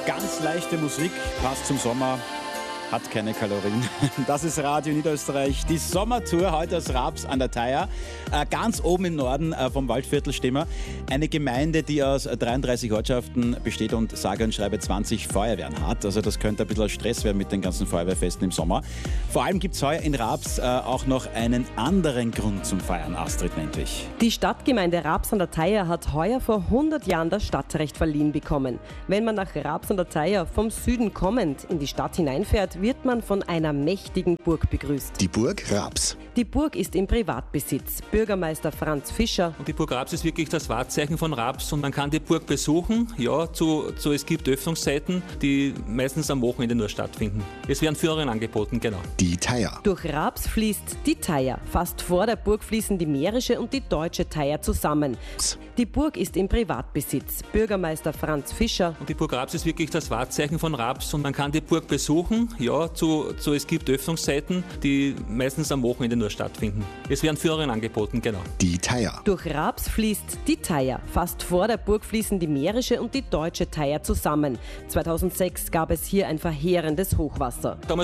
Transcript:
Ganz leichte Musik, passt zum Sommer, hat keine Kalorien. Das ist Radio Niederösterreich, die Sommertour, heute aus Raps an der Thaya. Ganz oben im Norden vom Waldviertel stehen wir. Eine Gemeinde, die aus 33 Ortschaften besteht und sage und schreibe 20 Feuerwehren hat. Also das könnte ein bisschen Stress werden mit den ganzen Feuerwehrfesten im Sommer. Vor allem gibt es heuer in Raps auch noch einen anderen Grund zum Feiern. Astrid Nentwich. Die Stadtgemeinde Raps an der Thaya hat heuer vor 100 Jahren das Stadtrecht verliehen bekommen. Wenn man nach Raps an der Thaya vom Süden kommend in die Stadt hineinfährt, wird man von einer mächtigen Burg begrüßt. Die Burg Raps. Die Burg ist im Privatbesitz. Bürgermeister Franz Fischer. Und die Burg Raps ist wirklich das Wahrzeichen von Raps und man kann die Burg besuchen. Ja, es gibt Öffnungszeiten, die meistens am Wochenende nur stattfinden. Es werden Führungen angeboten, genau. Die Thaya. Durch Raps fließt die Thaya. Fast vor der Burg fließen die mährische und die deutsche Thaya zusammen. Die Burg ist im Privatbesitz. Bürgermeister Franz Fischer. Und die Burg Raps ist wirklich das Wahrzeichen von Raps und man kann die Burg besuchen. Ja, es gibt Öffnungszeiten, die meistens am Wochenende nur stattfinden. Es werden Führungen angeboten, genau. Die Thaya. Durch Raps fließt die Thaya. Fast vor der Burg fließen die mährische und die deutsche Thaya zusammen. 2006 gab es hier ein verheerendes Hochwasser. Damals